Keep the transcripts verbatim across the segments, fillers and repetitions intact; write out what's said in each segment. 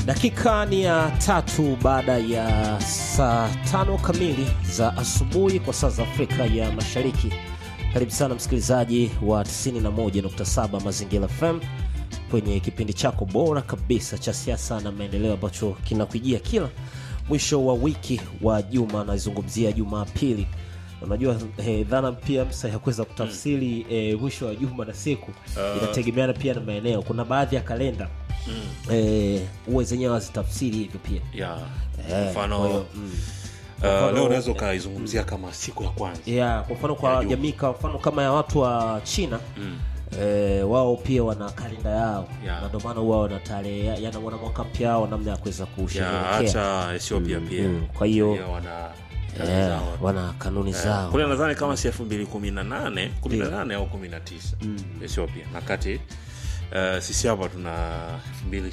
Dakika ni ya tatu baada ya saa tano kamili za asubuhi kwa saa za Afrika ya Mashariki. Karibu sana msikilizaji wa tisini na moja nukta saba Mazingira F M kwenye kipindi chako bora kabisa cha siasa na maendeleo ambacho kinakujia kila mwisho wa wiki wa juma, nazungumzia Jumapili. Unajua eh, dhana pia msa ya kuweza kutafsiri eh, mwisho wa juma na siku uh, inategemeana pia na maeneo. Kuna baadhi ya kalenda mm. eh uwe zenyewe zitafsiri hivyo pia. Yeah. Eh, mfano mm. Uh, leo unaweza kaizungumzia kama siku ya kwanza. Yeah, kwa mfano kwa jamii, kwa mfano kama ya watu wa China mm. eh, wao pia wana kalenda yao. Yeah. Na ndio maana wao wana tarehe, yana wana mwaka mpya wao namna ya kuweza kusherehekea. Yeah, hata Ethiopia mm. pia. Mm. Kwa hiyo wana yeah, wana kanuni zao. Yeah. Kule nadhani kama si elfu mbili kumi na nane, kumi na nane au kumi na tisa mm. Ethiopia. Na kati Uh, sisi hapa tuna elfu mbili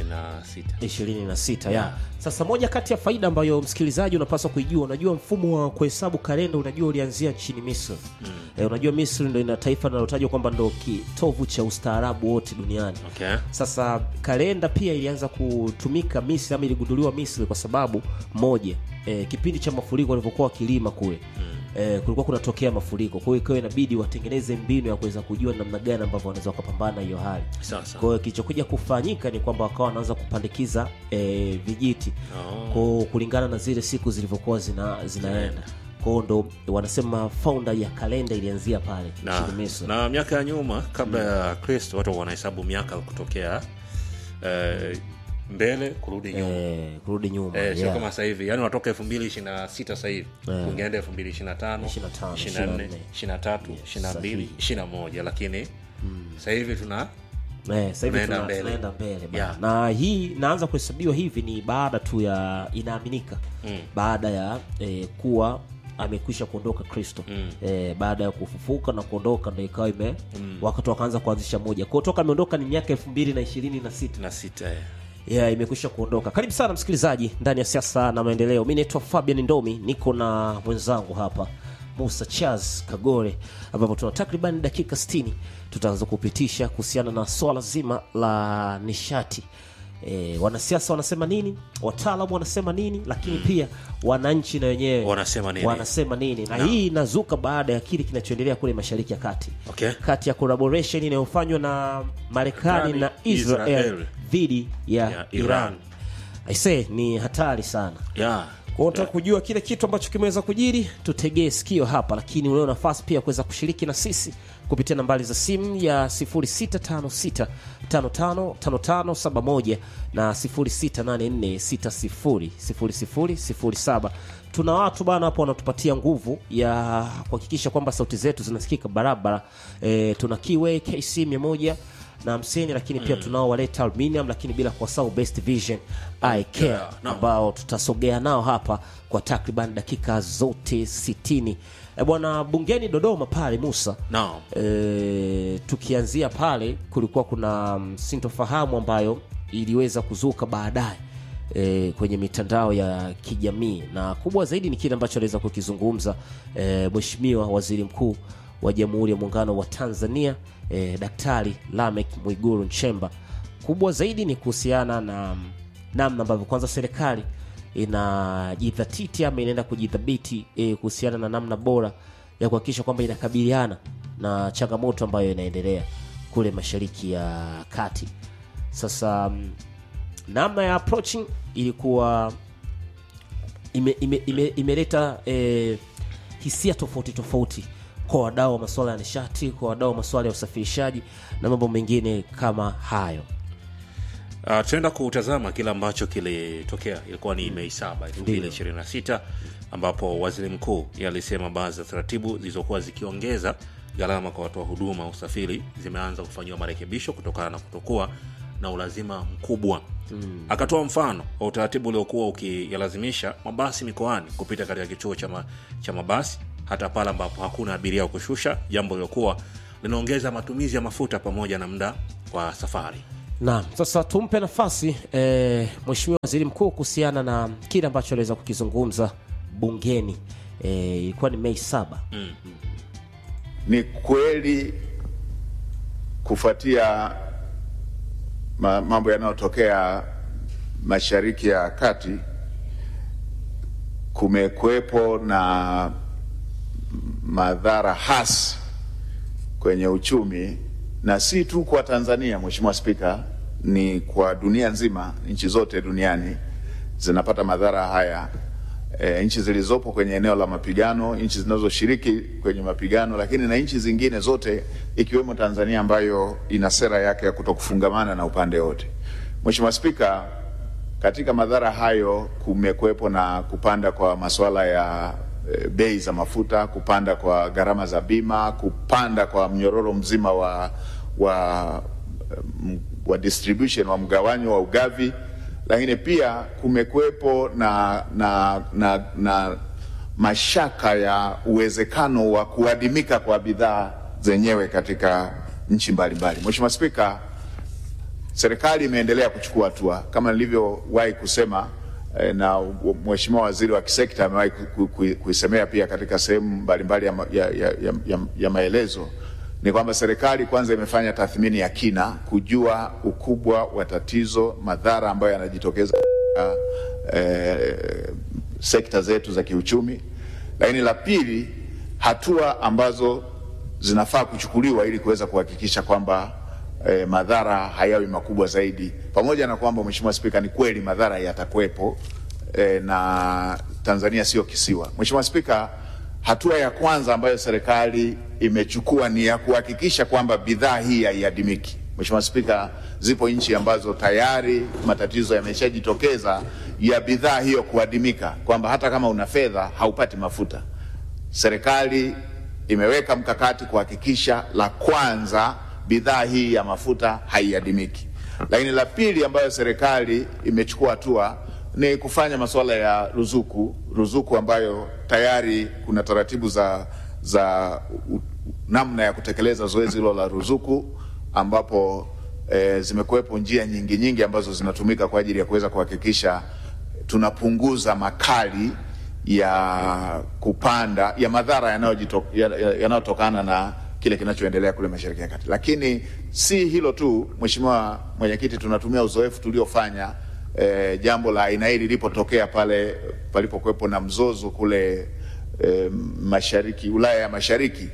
ishirini na sita. Yeah. Yeah. Sasa moja kati ya faida ambayo msikilizaji unapaswa kuijua, unajua mfumo wa kuhesabu kalenda unajua ulianzia nchini Misri. Mm. Eh, unajua Misri ndio ina taifa linalotajwa kwamba ndio kitovu cha ustaarabu wote duniani. Okay. Sasa kalenda pia ilianza kutumika Misri, ama iligunduliwa Misri kwa sababu moja, eh, kipindi cha mafuriko walivyokuwa kilima kule. Mm. Eh, kulikuwa kunatokea mafuriko. Kwa hiyo ikawa inabidi watengeneze mbinu ya kuweza kujua namna gani ambavyo wanaweza kupambana hiyo hali. Sasa. Kwa hiyo kilichokuja kufanyika ni kwamba wakawa wanaanza kupandikiza eh, vijiti. Oh. Kwa kulingana na zile siku zilivyokuwa zina zinaenda. Kwa hiyo ndo wanasema founder ya kalenda ilianzia pale nchini Misri. Na miaka ya nyuma kabla mm. ya Kristo watu wanahesabu miaka kutokea eh, mbele kurudi nyuma. Eh, kurudi nyuma. Eh, sio yeah. kama sasa hivi. Yaani watoka elfu mbili ishirini na sita sasa hivi. Yeah. Ungeenda elfu mbili ishirini na tano, ishirini na nne, ishirini na tatu, ishirini na mbili, ishirini na moja, lakini mm. sasa hivi tuna eh sasa hivi tunaenda mbele, tunaenda mbele yeah. Na hii naanza kuhesabiwa hivi ni baada tu ya, inaaminika mm. baada ya eh, kuwa amekwisha kuondoka Kristo. Mm. Eh, baada ya kufufuka na kuondoka ndio ikawa ime mm. wakati wakaanza kuanzisha moja. Kwa toka ameondoka ni miaka elfu mbili ishirini na sita. Na sita eh. Yeah, imekwisha kuondoka. Karibu sana msikilizaji ndani ya siasa na maendeleo. Mimi naitwa Fabian Ndomi, niko na mwenzangu hapa Musa Chaz Kagore, ambapo tuna takriban dakika sitini tutaanza kupitisha kuhusiana na swala zima la nishati. E, wanasiasa wanasema nini, wataalamu wanasema nini, lakini pia wananchi na wenyewe wanasema nini, wanasema nini. Na no. hii inazuka baada ya kile kinachoendelea kule Mashariki ya Kati. Okay. Kati ya collaboration inayofanywa na Marekani na Israel, Israel dhidi ya yeah, Iran. Iran. I say ni hatari sana. Yeah. Kwa unataka kujua kile kitu ambacho kimeweza kujiri, tutegee sikio hapa, lakini unao nafasi pia kuweza kushiriki na sisi kupitia nambari za simu ya sifuri sita tano sita tano tano tano tano saba moja na sifuri sita nane nne sita sifuri sifuri sifuri sifuri saba. Tuna watu bana hapo wanatupatia nguvu ya kuhakikisha kwamba sauti zetu zinasikika barabara. E, tuna Kiwe K C mia moja na hamsini, lakini pia mm. tunao waleta aluminium, lakini bila kuwasahau Best Vision Eye Care, yeah, no. ambao tutasogea nao hapa kwa takriban dakika zote sitini. E bwana, bungeni Dodoma pale Musa. No. E, tukianzia pale kulikuwa kuna sintofahamu ambayo iliweza kuzuka baadaye e, kwenye mitandao ya kijamii, na kubwa zaidi ni kile ambacho aliweza kukizungumza e, Mheshimiwa Waziri Mkuu wa Jamhuri ya Muungano wa Tanzania eh, Daktari Lameck Mwigulu Nchemba. Kubwa zaidi ni kuhusiana na namna ambavyo kwanza serikali inajidhatiti ama inaenda kujidhabiti eh, kuhusiana na namna bora ya kuhakikisha kwamba inakabiliana na changamoto ambayo inaendelea kule Mashariki ya Kati. Sasa namna ya approaching ilikuwa ime imeleta ime, ime eh, hisia tofauti tofauti kwa wadau wa masuala ya nishati, kwa wadau wa masuala ya usafirishaji na mambo mengine kama hayo. Uh, tunaenda kutazama kile ambacho kilitokea. Ilikuwa ni Mei saba elfu mbili ishirini na sita ambapo waziri mkuu alisema baadhi ya taratibu zilizokuwa zikiongeza gharama kwa watu wa huduma usafiri zimeanza kufanywa marekebisho kutokana na kutokuwa na ulazima mkubwa. Mm. Akatoa mfano wa utaratibu uliokuwa ukiyalazimisha mabasi mikoani kupita katika kituo cha ma, cha mabasi hata pale ambapo hakuna abiria kushusha, jambo lilokuwa linaongeza matumizi ya mafuta pamoja na muda wa safari. Naam, sasa tumpe nafasi eh, Mheshimiwa Waziri Mkuu kuhusiana na kile ambacho aliweza kukizungumza bungeni. Eh, ilikuwa ni Mei saba. Mm. Ni kweli kufuatia mambo yanayotokea Mashariki ya Kati kumekuwepo na madhara hasi kwenye uchumi, na si tu kwa Tanzania, Mheshimiwa Spika, ni kwa dunia nzima. Nchi zote duniani zinapata madhara haya. E, nchi zilizopo kwenye eneo la mapigano, nchi zinazoshiriki kwenye mapigano, lakini na nchi zingine zote ikiwemo Tanzania ambayo ina sera yake ya kutokufungamana na upande wote. Mheshimiwa Spika, katika madhara hayo kumekuwepo na kupanda kwa masuala ya e, bei za mafuta, kupanda kwa gharama za bima, kupanda kwa mnyororo mzima wa wa wa distribution, wa mgawanyo wa ugavi, lakini pia kumekuwepo na, na, na, na mashaka ya uwezekano wa kuadimika kwa bidhaa zenyewe katika nchi mbalimbali. Mheshimiwa Spika, serikali imeendelea kuchukua hatua kama nilivyowahi kusema eh, na Mheshimiwa Waziri wa Kisekta amewahi kuisemea pia katika sehemu mbalimbali ya, ya, ya, ya, ya maelezo, ni kwamba serikali kwanza imefanya tathmini ya kina kujua ukubwa wa tatizo, madhara ambayo yanajitokeza katika eh, sekta zetu za kiuchumi. Lakini la pili, hatua ambazo zinafaa kuchukuliwa ili kuweza kuhakikisha kwamba eh, madhara hayawi makubwa zaidi. Pamoja na kwamba Mheshimiwa Spika, ni kweli madhara yatakuwepo eh, na Tanzania sio kisiwa. Mheshimiwa Spika, hatua ya kwanza ambayo serikali imechukua ni ya kuhakikisha kwamba bidhaa hii haiadimiki. Mheshimiwa Spika, zipo nchi ambazo tayari matatizo yameshajitokeza ya bidhaa hiyo kuadimika, kwamba hata kama una fedha haupati mafuta. Serikali imeweka mkakati kuhakikisha, la kwanza, bidhaa hii ya mafuta haiadimiki. Lakini la pili ambayo serikali imechukua hatua ni kufanya masuala ya ruzuku, ruzuku ambayo tayari kuna taratibu za za u, namna ya kutekeleza zoezi hilo la ruzuku, ambapo e, zimekuwepo njia nyingi nyingi ambazo zinatumika kwa ajili ya kuweza kuhakikisha tunapunguza makali ya kupanda ya madhara yanayotokana ya, ya na kile kinachoendelea kule Mashariki ya Kati. Lakini si hilo tu, Mheshimiwa Mwenyekiti, tunatumia uzoefu tuliofanya E, jambo la aina hili lilipotokea pale palipokuwepo na mzozo kule e, mashariki, Ulaya ya Mashariki.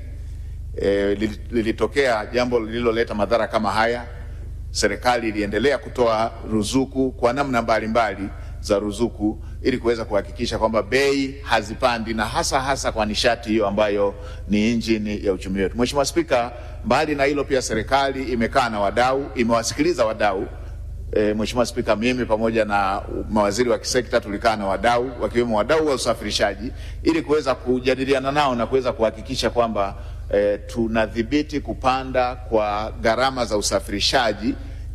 E, lilitokea jambo lililoleta madhara kama haya. Serikali iliendelea kutoa ruzuku kwa namna mbalimbali za ruzuku ili kuweza kuhakikisha kwamba bei hazipandi, na hasa hasa kwa nishati hiyo ambayo ni injini ya uchumi wetu. Mheshimiwa Spika, mbali na hilo pia serikali imekaa na wadau, imewasikiliza wadau. E, Mheshimiwa Spika, mimi pamoja na mawaziri wa kisekta tulikaa na wadau, wakiwemo wadau wa usafirishaji, ili kuweza kujadiliana nao na kuweza kuhakikisha kwamba e, tunadhibiti kupanda kwa gharama za usafirishaji,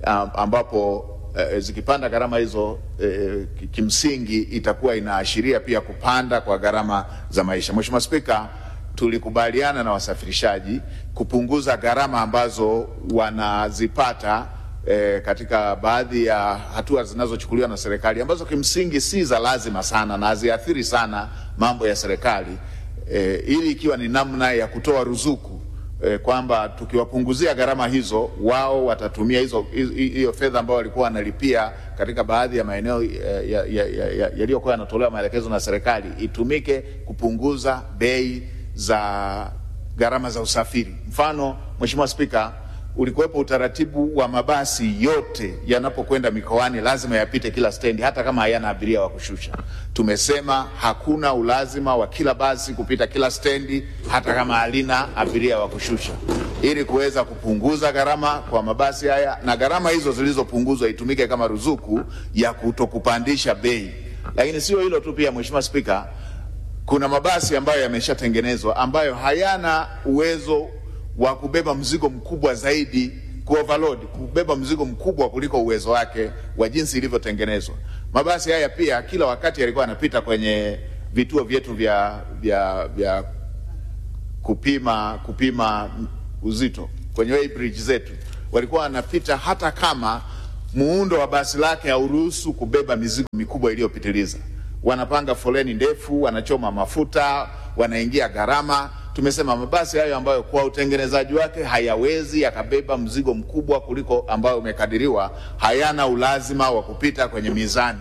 ambapo e, zikipanda gharama hizo e, kimsingi itakuwa inaashiria pia kupanda kwa gharama za maisha. Mheshimiwa Spika, tulikubaliana na wasafirishaji kupunguza gharama ambazo wanazipata E, katika baadhi ya hatua zinazochukuliwa na serikali ambazo kimsingi si za lazima sana na haziathiri sana mambo ya serikali, e, ili ikiwa ni namna ya kutoa ruzuku, e, kwamba tukiwapunguzia gharama hizo, wao watatumia hizo hiyo fedha ambayo walikuwa wanalipia katika baadhi ya maeneo yaliyokuwa yanatolewa maelekezo na serikali, itumike kupunguza bei za gharama za usafiri. Mfano, Mheshimiwa Spika, ulikuwepo utaratibu wa mabasi yote yanapokwenda mikoani lazima yapite kila stendi, hata kama hayana abiria wa kushusha. Tumesema hakuna ulazima wa kila basi kupita kila stendi hata kama halina abiria wa kushusha, ili kuweza kupunguza gharama kwa mabasi haya, na gharama hizo zilizopunguzwa itumike kama ruzuku ya kutokupandisha bei. Lakini sio hilo tu, pia Mheshimiwa Spika, kuna mabasi ambayo yameshatengenezwa ambayo hayana uwezo wa kubeba mzigo mkubwa zaidi, ku-overload, kubeba mzigo mkubwa kuliko uwezo wake wa jinsi ilivyotengenezwa. Mabasi haya pia kila wakati yalikuwa yanapita kwenye vituo vyetu vya vya vya kupima kupima uzito, kwenye weigh bridge zetu. Walikuwa wanapita hata kama muundo wa basi lake hauruhusu kubeba mizigo mikubwa iliyopitiliza. Wanapanga foleni ndefu, wanachoma mafuta, wanaingia gharama. tumesema mabasi hayo ambayo kwa utengenezaji wake hayawezi yakabeba mzigo mkubwa kuliko ambayo umekadiriwa, hayana ulazima wa kupita kwenye mizani.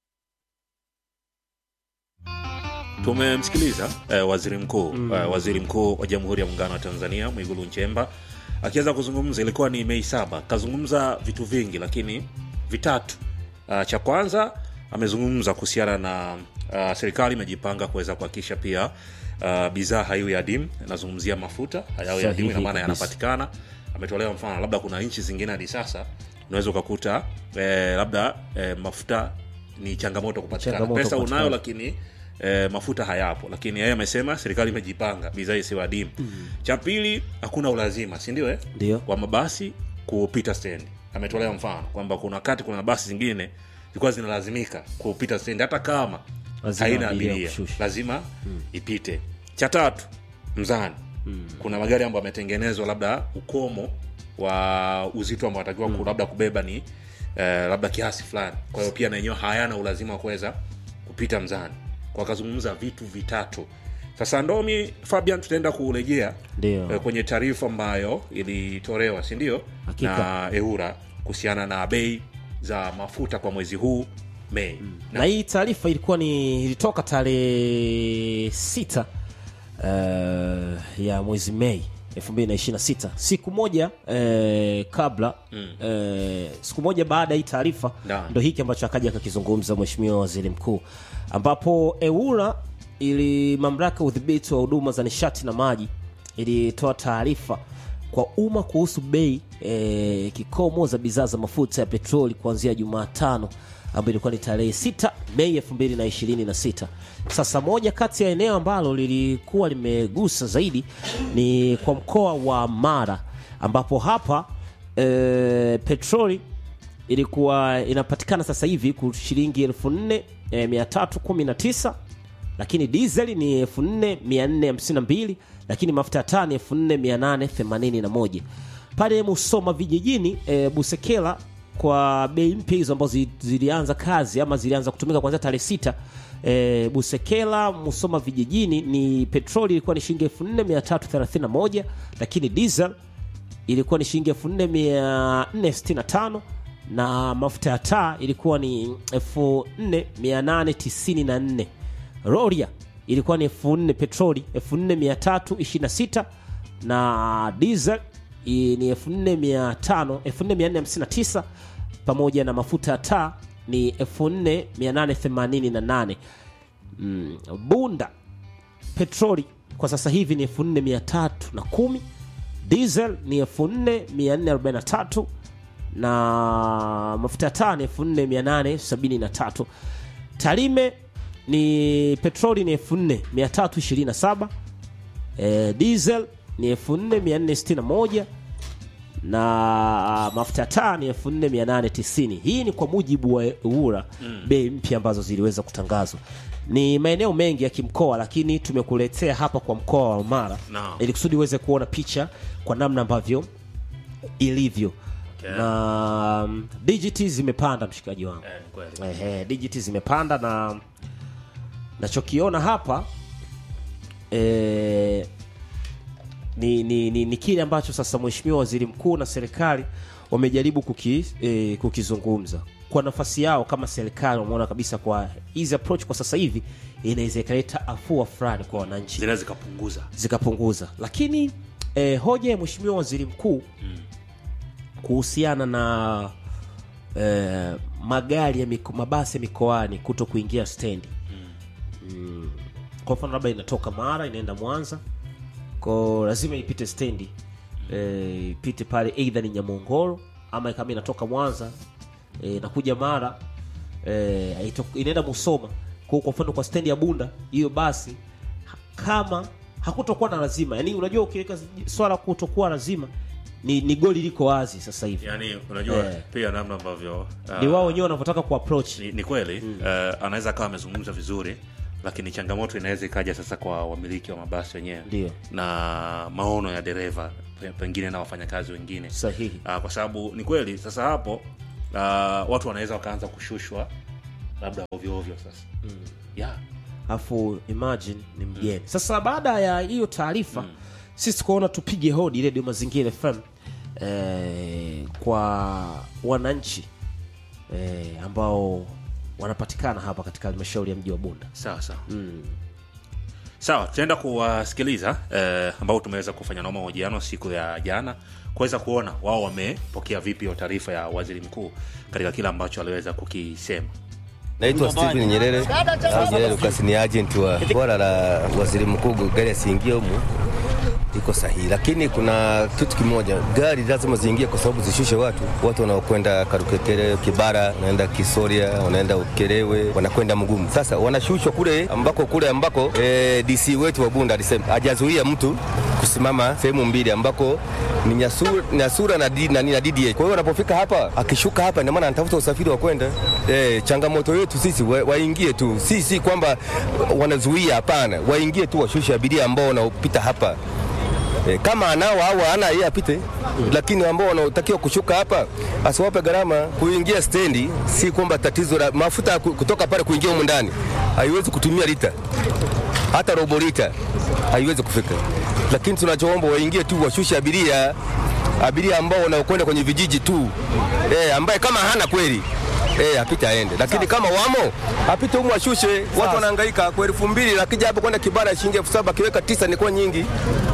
Tumemsikiliza eh, waziri mkuu mm. eh, waziri mkuu wa Jamhuri ya Muungano wa Tanzania Mwigulu Nchemba akianza kuzungumza. Ilikuwa ni Mei saba, kazungumza vitu vingi lakini vitatu. Uh, cha kwanza amezungumza kuhusiana na uh, serikali imejipanga kuweza kuhakikisha pia uh, bidhaa hayo ya adimu, nazungumzia mafuta hayo ya adimu, ina maana yanapatikana. Ametolea mfano labda kuna nchi zingine hadi sasa unaweza kukuta eh, labda eh, mafuta ni changamoto kupatikana, changamoto pesa kupatikana. Unayo lakini E, mafuta hayapo, lakini yeye amesema serikali imejipanga bidhaa isiwe adimu. Mm. Cha pili, hakuna ulazima, si ndio eh? Ndio. Kwa mabasi kupita stendi. Ametolea mfano kwamba kuna wakati kuna basi zingine zilikuwa zinalazimika kupita stendi hata kama haina abiria, lazima mm. ipite. Cha tatu, mzani. Mm. Kuna magari ambayo yametengenezwa labda ukomo wa uzito ambao watakiwa mm. labda kubeba ni eh, labda kiasi fulani. Kwa hiyo pia na yenyewe hayana ulazima wa kuweza kupita mzani. Kwa kazungumza vitu vitatu. Sasa Ndomi Fabian, tutaenda kurejea eh, kwenye taarifa ambayo ilitolewa, si ndio, na EWURA kuhusiana na bei za mafuta kwa mwezi huu Mei. Mm. Na, na hii taarifa ilikuwa ni ilitoka tarehe sita uh, ya mwezi Mei elfu mbili na ishirini na sita, siku moja eh, kabla mm. eh, siku moja baada ya hii taarifa ndio hiki ambacho akaja akakizungumza Mheshimiwa Waziri Mkuu, ambapo EWURA ili mamlaka udhibiti wa huduma za nishati na maji ilitoa taarifa kwa umma kuhusu bei eh, kikomo za bidhaa za mafuta ya petroli kuanzia Jumatano ambayo ilikuwa ni tarehe sita Mei elfu mbili na ishirini na sita. Sasa moja kati ya eneo ambalo lilikuwa limegusa zaidi ni kwa mkoa wa Mara, ambapo hapa e, petroli ilikuwa inapatikana sasa hivi kwa shilingi elfu nne mia tatu kumi na tisa, lakini diesel ni elfu nne mia nne hamsini na mbili, lakini mafuta ya taa ni elfu nne mia nane themanini na moja. Pale Musoma vijijini e, Busekela kwa bei mpya hizo ambazo zilianza kazi ama zilianza kutumika kuanzia tarehe sita, e, Busekela Musoma vijijini ni petroli ilikuwa ni shilingi elfu nne mia tatu thelathini na moja, lakini diesel ilikuwa ni shilingi elfu nne mia nne sitini na tano na mafuta ya taa ilikuwa ni elfu nne mia nane tisini na nne. Roria ilikuwa ni elfu nne petroli elfu nne mia tatu ishirini na sita na diesel ni elfu nne mia tano elfu nne mia nne hamsini na tisa, pamoja na mafuta ya taa ni elfu nne mia nane themanini na nane. Mm, Bunda petroli kwa sasa hivi ni elfu nne mia tatu na kumi, diesel ni elfu nne mia nne arobaini na tatu na mafuta ya taa ni elfu nne mia nane sabini na tatu. Tarime ni petroli ni elfu nne mia tatu ishirini na saba, e, diesel ni elfu nne mia nne sitini na moja na mafuta ya taa ni elfu nne mia nane tisini. Hii ni kwa mujibu wa EWURA mm. bei mpya ambazo ziliweza kutangazwa. Ni maeneo mengi ya kimkoa, lakini tumekuletea hapa kwa mkoa wa Mara no. ili kusudi uweze kuona picha kwa namna ambavyo ilivyo. Okay. Na um, digiti zimepanda mshikaji wangu. Eh, kweli. Eh, digiti zimepanda na nachokiona hapa eh Ni, ni, ni, ni kile ambacho sasa Mheshimiwa Waziri Mkuu na serikali wamejaribu kuki, eh, kukizungumza kwa nafasi yao kama serikali. Umeona kabisa kwa easy approach kwa sasa hivi inaweza ikaleta afua fulani kwa wananchi, zinaweza zikapunguza zikapunguza. Lakini eh, hoja ya Mheshimiwa Waziri Mkuu mm. kuhusiana na eh, magari ya miko, mabasi ya mikoani kuto kuingia stendi mm. mm. kwa mfano labda inatoka Mara inaenda Mwanza, kwa lazima ipite stendi eh, ipite pale either ni Nyamongoro ama kama inatoka Mwanza eh, nakuja Mara eh, inaenda Musoma. Kwa kwa mfano kwa stendi ya Bunda hiyo basi kama hakutokuwa na lazima, yani unajua ukiweka swala kutokuwa lazima ni, ni goli liko wazi sasa hivi. Yani unajua eh, pia namna ambavyo uh, ni wao wenyewe wanavyotaka kuapproach ni, ni kweli mm. uh, anaweza kama amezungumza vizuri, lakini changamoto inaweza ikaja sasa kwa wamiliki wa mabasi wenyewe na maono ya dereva pengine na wafanyakazi wengine sahihi. Uh, kwa sababu ni kweli sasa hapo uh, watu wanaweza wakaanza kushushwa labda ovyo ovyo sasa mm. yeah. afu imagine ni mgeni. mm. Sasa baada ya hiyo taarifa mm. sisi tukaona tupige hodi Radio Mazingira F M eh, kwa wananchi eh, ambao wanapatikana hapa katika halmashauri ya mji wa Bunda. Sawa sawa. Mm. Sawa, tutaenda kuwasikiliza eh, ambao tumeweza kufanya nao mahojiano siku ya jana kuweza kuona wao wamepokea vipi hiyo taarifa ya waziri mkuu katika kila ambacho aliweza kukisema. Naitwa Steven Nyerere. Nyerere Lucas ni agent wa bora la waziri mkuu, gari asiingie humu iko sahihi, lakini kuna kitu kimoja, gari lazima ziingie kwa sababu zishushe watu watu wanaokwenda Karukekere, Kibara, wanaenda Kisoria, wanaenda Ukerewe, wanakwenda Mugumu. Sasa wanashushwa kule ambako kule ambako e, D C wetu wa Bunda alisema hajazuia mtu kusimama sehemu mbili ambako ni Nyasura, Nyasura na D, na, na D D A. Kwa hiyo wanapofika hapa, akishuka hapa ina maana anatafuta usafiri wa kwenda. E, changamoto yetu sisi waingie wa tu. Si si kwamba wanazuia, hapana. Waingie tu washushe abiria ambao wanaopita hapa. E, kama anao au hana yeye apite. Lakini ambao wanaotakiwa kushuka hapa asiwape gharama kuingia stendi. Si kwamba tatizo la mafuta kutoka pale kuingia huko ndani haiwezi kutumia lita. Hata robo lita haiwezi kufika. Lakini tunachoomba waingie tu washushe abiria abiria ambao wanaokwenda kwenye vijiji tu. Eh, ambaye kama hana kweli eh apite aende. Lakini kama wamo apite huko washushe. Watu wanahangaika kwa elfu mbili lakini hapo kwenda Kibara shilingi elfu saba kiweka tisa ni kwa nyingi.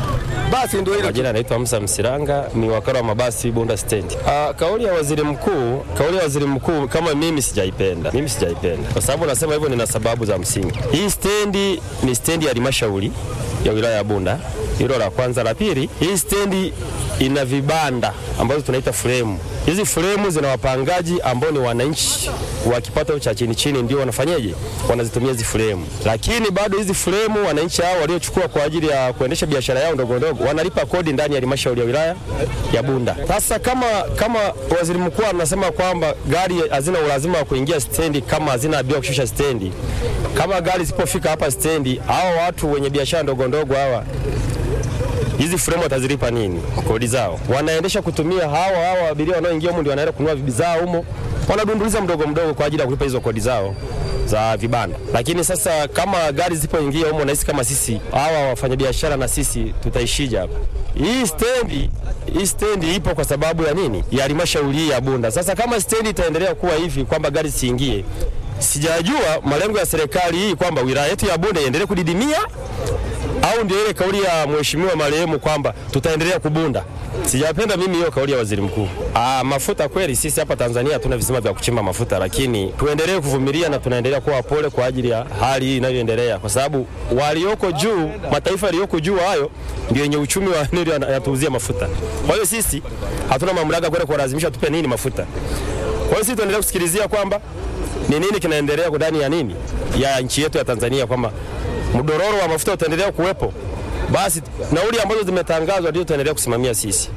Basi ndio hilo. Majina naitwa Musa Msiranga, ni wakala wa mabasi Bunda Stand. Ah, kauli ya waziri mkuu, kauli ya waziri mkuu kama mimi sijaipenda. Mimi sijaipenda. Kwa sababu nasema hivyo nina sababu za msingi. Hii stendi ni stendi ya halmashauri ya wilaya ya Bunda. Hilo la kwanza. La pili, hii stendi ina vibanda ambazo tunaita frame. Hizi frame zina wapangaji ambao ni wananchi wa kipato cha chini chini ndio wanafanyaje? Wanazitumia hizi frame. Lakini bado hizi frame wananchi hao waliochukua kwa ajili ya kuendesha biashara yao ndogo ndogo wanalipa kodi ndani ya halmashauri ya wilaya ya Bunda. Sasa kama kama waziri mkuu anasema kwamba gari hazina ulazima wa kuingia stendi kama hazina abiria kushusha stendi. Kama gari zisipofika hapa stendi, hao watu wenye biashara ndogo ndogo hawa hizi frame watazilipa nini? Kodi zao. Wanaendesha kutumia hawa hawa abiria wanaoingia humo ndio wanaenda kununua bidhaa humo. Wanadunduliza mdogo mdogo kwa ajili ya kulipa hizo kodi zao za vibanda. Lakini sasa kama gari zipoingia humo na sisi kama sisi hawa wafanyabiashara na sisi tutaishije hapa? Hii stendi, hii stendi ipo kwa sababu ya nini? Ya halmashauri ya Bunda. Sasa kama stendi itaendelea kuwa hivi kwamba gari siingie, sijajua malengo ya serikali hii kwamba wilaya yetu ya Bunda iendelee kudidimia au ndio ile kauli ya mheshimiwa marehemu kwamba tutaendelea kubunda. Sijapenda mimi hiyo kauli ya waziri mkuu. Ah, mafuta kweli sisi hapa Tanzania hatuna visima vya kuchimba mafuta, lakini tuendelee kuvumilia na tunaendelea kuwa pole kwa ajili ya hali hii inayoendelea, kwa sababu walioko juu, mataifa yaliyoko juu hayo ndio yenye uchumi wa nini yanatuuzia mafuta. Kwa hiyo sisi hatuna mamlaka kwenda kuwalazimisha tupe nini mafuta. Kwa hiyo sisi tuendelee kusikilizia kwamba ni nini kinaendelea ndani ya nini ya nchi yetu ya Tanzania, kwamba mdororo wa mafuta utaendelea kuwepo. Basi nauli ambazo zimetangazwa ndio tutaendelea kusimamia sisi.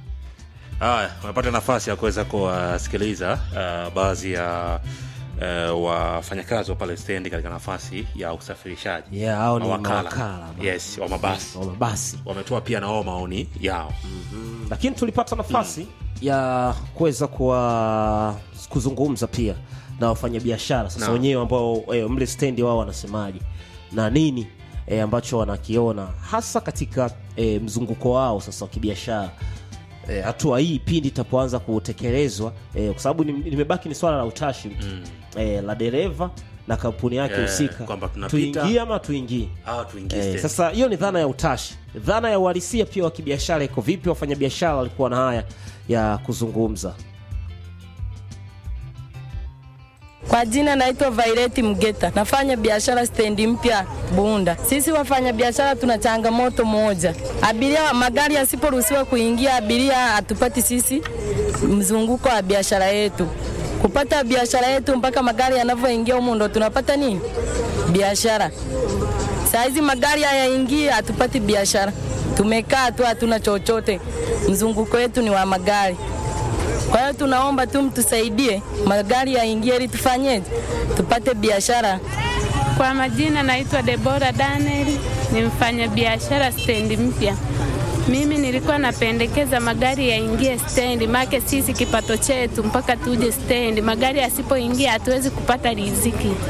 Haya, umepata nafasi ya kuweza kuwasikiliza uh, baadhi ya uh, wafanyakazi wa pale stendi katika nafasi ya usafirishaji. Yeah, hao ni mawakala. Yes, wa mabasi. Wa mabasi. Wametoa pia na wao maoni yao. Mm-hmm. Lakini tulipata nafasi mm. ya kuweza kuwa kuzungumza pia na wafanyabiashara sasa no. wenyewe ambao eh, mle stendi wao wanasemaje na nini e, ambacho wanakiona hasa katika e, mzunguko wao sasa wa kibiashara. E, hatua hii pindi itapoanza kutekelezwa e, kwa sababu nimebaki ni swala la utashi mm. e, la dereva na kampuni yake husika. Yeah, tuingie ama tuingie. Ah, tuingie. E, sasa hiyo ni dhana ya utashi. Dhana ya uhalisia pia wa kibiashara iko vipi? Wafanyabiashara walikuwa na haya ya kuzungumza. Kwa jina naitwa Violet Mgeta. Nafanya biashara stendi mpya Bunda. Sisi wafanya biashara tuna changamoto moja. Abiria magari yasiporuhusiwa kuingia, abiria atupati sisi mzunguko wa biashara yetu. Kupata biashara yetu mpaka magari yanavyoingia humo ndo tunapata nini? Biashara. Saizi magari hayaingia atupati biashara. Tumekaa tu hatuna chochote. Mzunguko wetu ni wa magari. Kwa hiyo tunaomba tu mtusaidie magari yaingie ili tufanyeje tupate biashara. Kwa majina naitwa Debora Daniel, ni mfanya biashara stendi mpya. Mimi nilikuwa napendekeza magari yaingie stendi, maana sisi kipato chetu mpaka tuje stendi. Magari yasipoingia hatuwezi kupata riziki.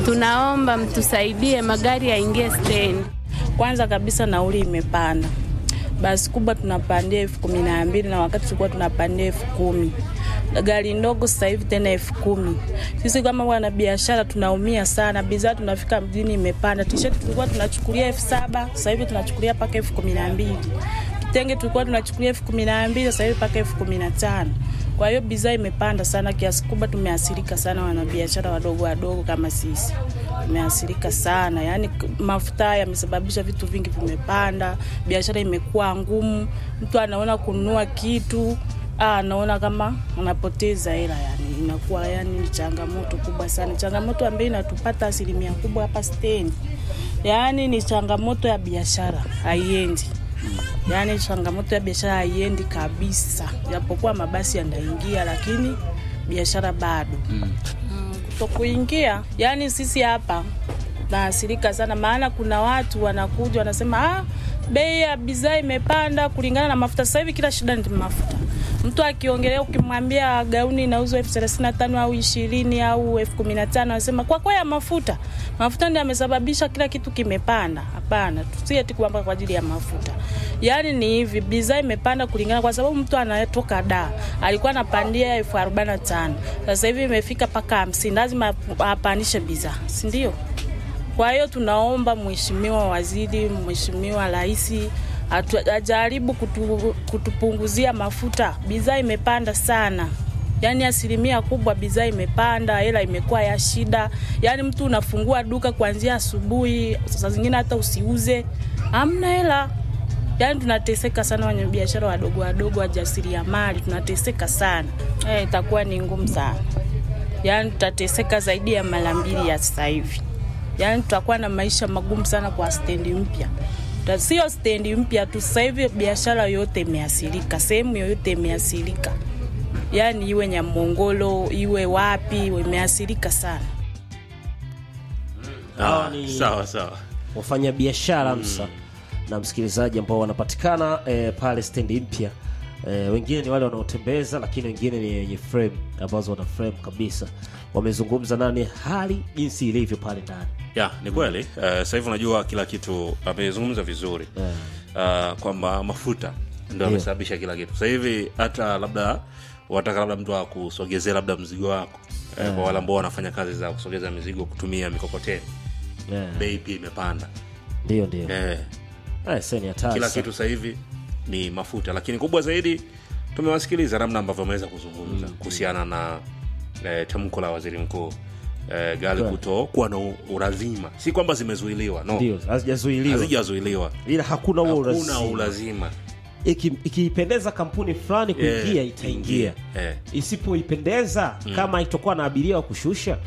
tunaomba mtusaidie magari yaingie stendi. Kwanza kabisa nauli imepanda. Basi kubwa tunapandia elfu kumi na mbili na wakati tulikuwa tunapandia elfu kumi. Gari ndogo sasa hivi tena elfu kumi. Sisi kama wana biashara tunaumia sana. Bidhaa tunafika mjini imepanda. T-shirt tulikuwa tunachukulia elfu saba, sasa hivi tunachukulia paka elfu kumi na mbili. Kitenge tulikuwa tunachukulia elfu kumi na mbili, sasa hivi paka elfu kumi na tano. Kwa hiyo bidhaa imepanda sana kiasi kubwa, tumeathirika sana wana biashara wadogo wadogo kama sisi. Tumeathirika sana. Yaani mafuta yamesababisha vitu vingi vimepanda, biashara imekuwa ngumu. Mtu anaona kununua kitu, ah anaona kama anapoteza hela, yani inakuwa yani ni changamoto kubwa sana. Changamoto ambayo inatupata asilimia kubwa hapa stendi. Yaani ni changamoto ya biashara haiendi. Yaani changamoto ya biashara haiendi kabisa. Japokuwa mabasi yanaingia lakini biashara bado. Mm. Kutokuingia, yani sisi hapa tunaathirika sana, maana kuna watu wanakuja wanasema ah bei ya bidhaa imepanda kulingana na mafuta. Sasa hivi kila shida ni mafuta. Mtu akiongelea ukimwambia gauni inauzwa elfu thelathini na tano au ishirini au elfu kumi na tano anasema kwa kwa ya mafuta. Mafuta ndio yamesababisha kila kitu kimepanda. Hapana, tusiye eti kwamba kwa ajili ya mafuta. Yaani ni hivi, bidhaa imepanda kulingana kwa sababu mtu anayetoka da alikuwa anapandia elfu arobaini na tano. Sasa hivi imefika paka hamsini, lazima apandishe bidhaa, si ndio? Kwa hiyo tunaomba mheshimiwa waziri, mheshimiwa rais ajaribu kutu, kutupunguzia mafuta. Bidhaa imepanda sana. Yaani asilimia kubwa bidhaa imepanda, hela imekuwa ya shida. Yaani mtu unafungua duka kuanzia asubuhi, sasa zingine hata usiuze, hamna hela. Yaani tunateseka sana wenye biashara wadogo wadogo, wajasiriamali tunateseka sana. Eh, itakuwa ni ngumu sana. Yaani tutateseka zaidi ya mara mbili ya sasa hivi. Yaani tutakuwa na maisha magumu sana kwa stendi mpya. Sio stendi mpya tu, sasa hivi biashara yote imeathirika, sehemu yote imeathirika. Yaani iwe Nyamongolo, iwe wapi, imeathirika sana. Hao ni sawa sawa wafanya biashara msa mm. na msikilizaji ambao wanapatikana eh, pale stendi mpya. Eh, wengine ni wale wanaotembeza, lakini wengine ni yenye frame ambazo wana frame kabisa. Wamezungumza nani hali jinsi ilivyo pale ndani. Ya, ni kweli. Uh, sasa hivi unajua kila kitu amezungumza vizuri. Yeah. Uh, kwamba mafuta ndio yamesababisha yeah. kila kitu. Sasa hivi hata labda wataka labda mtu akusogezea labda mzigo wako. Yeah. Uh, kwa wale ambao wanafanya kazi za kusogeza mizigo kutumia mikokoteni. Yeah. Bei pia imepanda. Ndio ndio. Eh. Eh, sasa ni hatari. Kila kitu sasa hivi ni mafuta, lakini kubwa zaidi tumewasikiliza namna ambavyo wameweza kuzungumza mm. kuhusiana na eh, tamko la waziri mkuu. Eh, gari yeah. kuto kuwa na ulazima, si kwamba zimezuiliwa, no, ndio hazijazuiliwa, hazijazuiliwa, ila hakuna huo ulazima, hakuna ulazima. Ikiipendeza kampuni fulani kuingia yeah. itaingia yeah. isipoipendeza mm. kama itakuwa na abiria wa kushusha,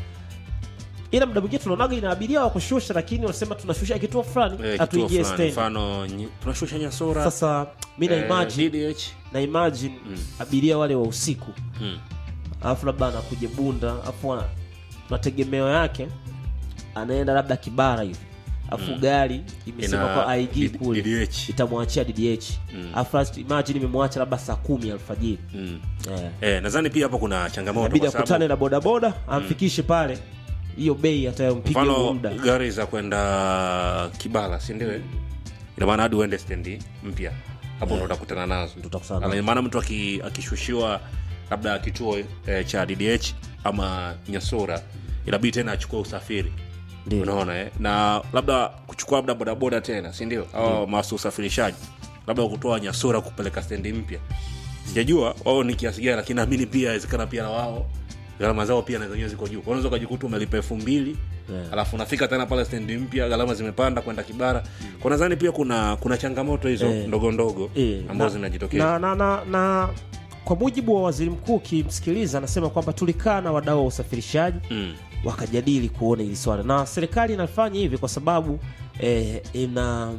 ila muda mwingine tunaonaga ina abiria wa kushusha, lakini wanasema tunashusha kituo fulani atuingie stendi, mfano tunashusha Nyasora. Sasa mimi na imagine eh, D D H na imagine mm. abiria wale wa usiku mm. alafu labda anakuja Bunda, afu mategemeo yake anaenda labda Kibara hivi, afu mm. gari imesema kwa I G kule itamwachia D D H mm. afu imagine imemwacha labda saa kumi alfajiri mm. yeah. eh nadhani pia hapo kuna changamoto, kwa sababu akutane na boda boda amfikishe mm. pale, hiyo bei atayompigia muda. Gari za kwenda Kibara, si ndio? Ina maana hadi uende stendi mpya hapo ndo utakutana nazo, tutakutana. Ina maana mtu akishushiwa labda kituo eh, cha D D H ama Nyasora, inabidi tena achukue usafiri. Ndio. Unaona eh? Na labda kuchukua labda boda boda tena, si ndio? Au masu usafirishaji labda kutoa Nyasora kupeleka stendi mpya. Sijajua wao ni kiasi gani, lakini naamini pia inawezekana pia na wao gharama zao pia na zenyewe ziko juu. Unaweza kujikuta umelipa elfu mbili yeah. alafu unafika tena pale stendi mpya gharama zimepanda kwenda Kibara. Mm. Kwa nadhani pia kuna kuna changamoto hizo eh. ndogo ndogo eh. ambazo zinajitokeza. Na na na, na kwa mujibu wa waziri mkuu kimsikiliza anasema kwamba tulikaa na wadau wa usafirishaji mm. wakajadili kuona hili swala, na serikali inafanya hivi kwa sababu eh, ina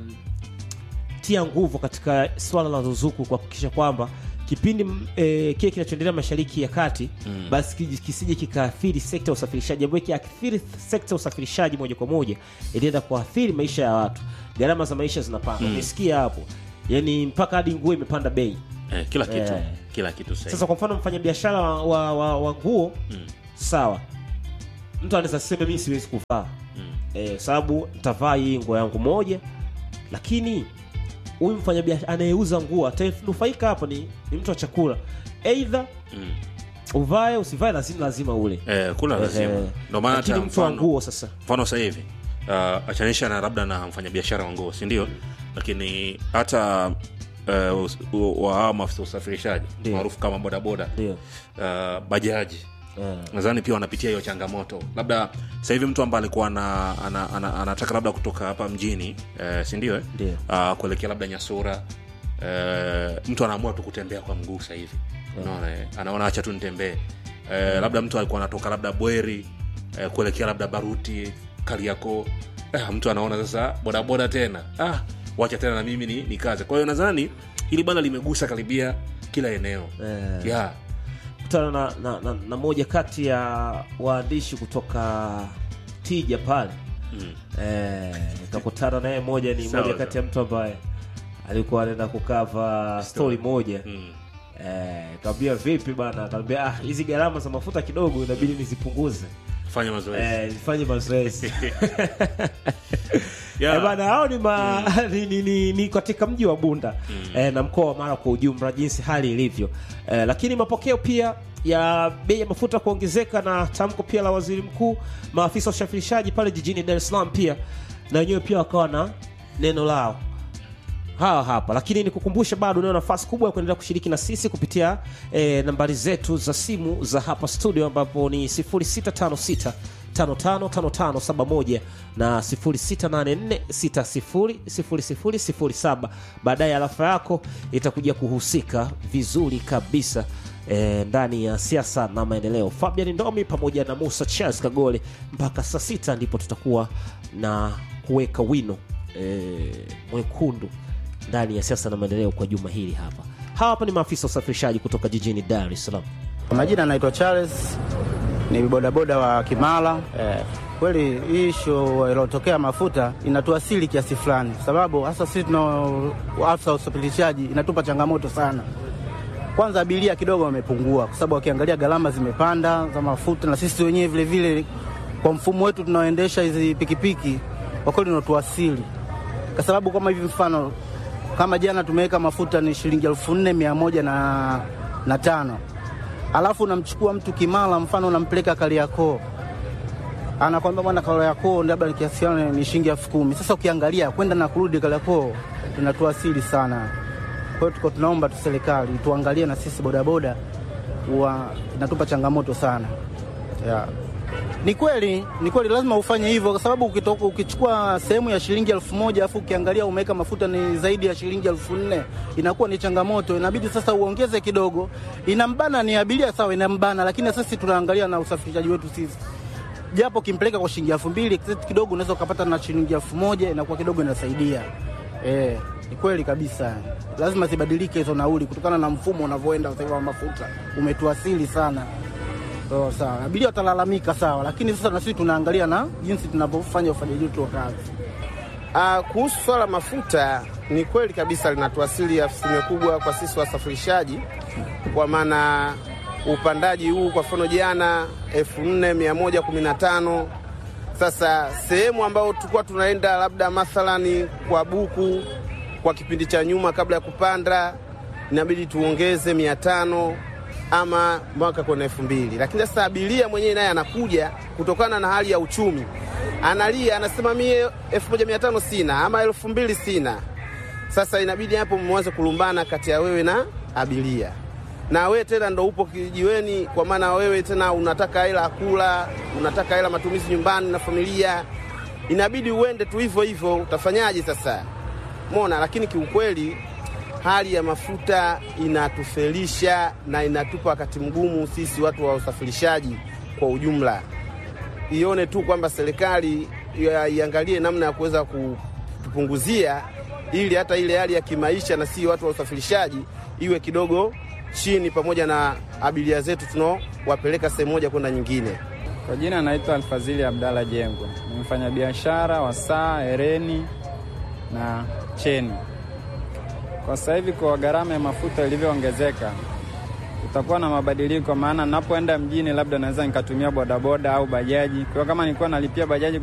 tia nguvu katika swala la ruzuku kwa kuhakikisha kwamba kipindi eh, kile kinachoendelea Mashariki ya Kati mm. basi kisije kikaathiri sekta ya usafirishaji, ambayo kiathiri sekta ya usafirishaji moja kwa moja ilienda kuathiri maisha ya watu, gharama za maisha zinapanda. Mm. Umesikia hapo, yani mpaka hadi nguo imepanda bei. Eh, kila kitu eh. kila kitu sasa. Sasa kwa mfano mfanyabiashara wa wa, wa nguo mm. sawa, mtu anaweza sema mimi siwezi kuvaa mm. eh, sababu nitavaa hii nguo yangu moja, lakini huyu mfanyabiashara anayeuza nguo atanufaika hapo ni, ni mtu wa chakula, either mm. uvae usivae lazima lazima ule eh, kula lazima eh, ndio maana hata mtu wa nguo sasa mfano sasa hivi uh, achanisha na labda na mfanyabiashara wa nguo si ndio mm. lakini hata uh, wa maafisa usafirishaji maarufu kama bodaboda uh, bajaji yeah. nadhani pia wanapitia hiyo changamoto. Labda sasa hivi mtu ambaye alikuwa ana, ana, ana, anataka labda kutoka hapa mjini uh, si ndio eh uh, kuelekea labda Nyasura uh, mtu anaamua tu kutembea kwa mguu sasa hivi yeah. unaona eh, anaona acha tu nitembee uh, yeah. labda mtu alikuwa anatoka labda Bweri uh, kuelekea labda Baruti Kariakoo uh, mtu anaona sasa bodaboda tena ah wacha tena na mimi ni, ni kazi. Kwa hiyo nadhani hili bana limegusa karibia kila eneo yeah. yeah. Kutana na, na, na, na moja kati ya waandishi kutoka Tija pale mm. eh, nikakutana naye moja ni moja kati ya mtu ambaye alikuwa anaenda kukava story moja mm. eh, kaambia vipi bana, kaambia ah hizi gharama za mafuta kidogo inabidi nizipunguze, fanya mazoezi eh fanye mazoezi yeah. eh, bana hao ni, ma, mm. ni, ni, ni, ni katika mji wa Bunda mm. eh, na mkoa wa Mara kwa ujumla jinsi hali ilivyo eh, lakini mapokeo pia ya bei ya mafuta kuongezeka na tamko pia la waziri mkuu, maafisa wa usafirishaji pale jijini Dar es Salaam pia na wenyewe pia wakawa na neno lao hawa hapa. Lakini nikukumbusha bado unayo nafasi kubwa ya kuendelea kushiriki na sisi kupitia eh, nambari zetu za simu za hapa studio ambapo ni sifuri sita tano sita tano tano tano tano saba moja na sifuri sita nane nne sita sifuri sifuri sifuri sifuri saba. Baadaye alafa yako itakuja kuhusika vizuri kabisa E, ndani ya siasa na maendeleo. Fabian Ndomi pamoja na Musa Charles Kagole mpaka saa sita ndipo tutakuwa na kuweka wino e, mwekundu ndani ya siasa na maendeleo kwa juma hili hapa. Hapa ni maafisa usafirishaji kutoka jijini Dar es Salaam. Kwa majina naitwa Charles, ni bodaboda wa Kimara. Eh, kweli hii show iliyotokea mafuta inatuasili kiasi fulani, sababu hasa sisi tuna afisa usafirishaji inatupa changamoto sana. Kwanza abiria kidogo wamepungua kwa sababu wakiangalia gharama zimepanda za mafuta, na sisi wenyewe vile vile kwa mfumo wetu tunaoendesha hizi pikipiki kwa kweli unatuasili. Kwa sababu kama hivi mfano kama jana tumeweka mafuta ni shilingi elfu nne mia moja na tano. Alafu unamchukua mtu Kimara mfano unampeleka Kariakoo. Anakwambia bwana Kariakoo labda ni kiasi ni shilingi elfu kumi. Sasa ukiangalia kwenda na kurudi Kariakoo inatuasili sana. Kwa hiyo tuko tunaomba tu serikali tuangalie na sisi bodaboda wa inatupa changamoto sana. Yeah. Ni kweli, ni kweli lazima ufanye hivyo kwa sababu ukitoka ukichukua sehemu ya shilingi elfu moja afu ukiangalia umeweka mafuta ni zaidi ya shilingi elfu nne inakuwa ni changamoto. Inabidi sasa uongeze kidogo. Inambana ni abiria sawa inambana, lakini sisi tunaangalia na usafirishaji wetu sisi. Japo kimpeleka kwa shilingi elfu mbili kidogo unaweza kupata na shilingi elfu moja inakuwa kidogo inasaidia. Eh, ni kweli kabisa. Lazima zibadilike hizo nauli kutokana na mfumo unavyoenda sasa wa mafuta. Umetuasili sana. So, sawa. Abiria watalalamika sawa, lakini sasa na sisi tunaangalia na jinsi tunavyofanya ufanyaji wetu wa kazi. Ah, kuhusu swala mafuta ni kweli kabisa linatuasili asilimia kubwa kwa sisi wasafirishaji, kwa maana upandaji huu kwa mfano jana elfu nne mia moja kumi na tano. Sasa sehemu ambao tulikuwa tunaenda labda mathalani kwa buku kwa kipindi cha nyuma kabla ya kupanda inabidi tuongeze mia tano ama mwaka kwa elfu mbili. Lakini sasa abiria mwenyewe naye anakuja kutokana na hali ya uchumi. Analia anasema mie elfu moja mia tano sina ama elfu mbili sina. Sasa inabidi hapo mwanze kulumbana kati ya wewe na abiria. Na wewe tena ndo upo kijiweni kwa maana wewe tena unataka hela kula, unataka hela matumizi nyumbani na familia. Inabidi uende tu hivyo hivyo, utafanyaje sasa? Umeona, lakini kiukweli hali ya mafuta inatufelisha na inatupa wakati mgumu sisi watu wa usafirishaji kwa ujumla. Ione tu kwamba serikali iangalie namna ya kuweza kupunguzia ili hata ile hali ya kimaisha na si watu wa usafirishaji iwe kidogo chini, pamoja na abiria zetu tunawapeleka sehemu moja kwenda nyingine. Kwa jina naitwa Alfazili Abdalla Jengo. Ni mfanyabiashara wa saa, hereni na cheni. Kwa sasa hivi kwa gharama ya mafuta ilivyoongezeka, utakuwa na mabadiliko, maana ninapoenda mjini labda naweza nikatumia bodaboda au bajaji. Kwa kama nilikuwa nalipia bajaji